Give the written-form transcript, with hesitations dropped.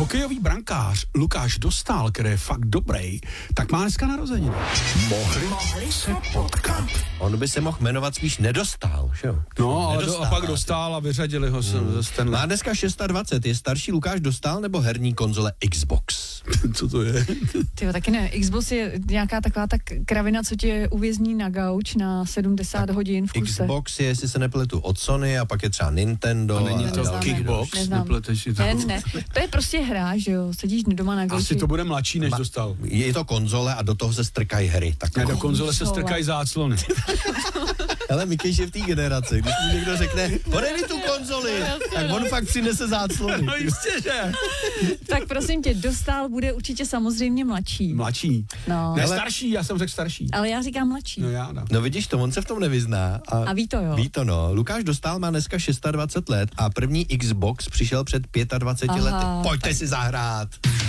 Hokejový brankář Lukáš Dostál, který je fakt dobrý, tak má dneska narozeniny. Mohli se potkat. On by se mohl jmenovat spíš Nedostál, že jo? No, ale a pak dostal a vyřadili ho z Stanley. Má dneska 26. Je starší Lukáš Dostál nebo herní konzole Xbox? Co to je? Tyjo, taky ne. Xbox je nějaká taková ta kravina, co tě uvězní na gauč na 70 tak hodin v kuse. Xbox je, jestli se nepletu, od Sony a pak je třeba Nintendo. A není to Kickbox? Nepleteš si to? Ne. To je prostě hra, že jo? Sedíš doma na gauči. Asi to bude mladší, než Dostal. Je to konzole a do toho se strkají hry. Tak do konzole se strkají záclony. Ale Mikej je v té generaci, když mu někdo řekne, podej mi tu konzoli, tak on fakt přinese záclony. No jistě, že? Tak prosím tě, Dostál bude určitě samozřejmě mladší. Mladší? No. Ne, starší, já jsem řekl starší. Ale já říkám mladší. No já dám. No vidíš to, on se v tom nevyzná. A ví to, jo. Ví to, no. Lukáš Dostál má dneska 26 let a první Xbox přišel před 25 lety. Pojďte si zahrát.